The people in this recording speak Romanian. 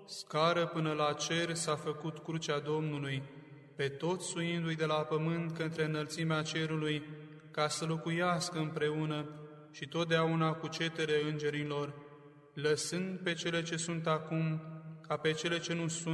Scară până la cer s-a făcut crucea Domnului, pe toți suindu-i de la pământ către înălțimea cerului, ca să locuiască împreună și totdeauna cu cetele îngerilor, lăsând pe cele ce sunt acum ca pe cele ce nu sunt,